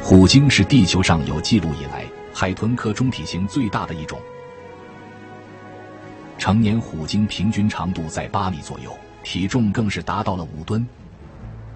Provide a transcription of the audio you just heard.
虎鲸是地球上有记录以来海豚科中体型最大的一种，成年虎鲸平均长度在8米左右，体重更是达到了5吨。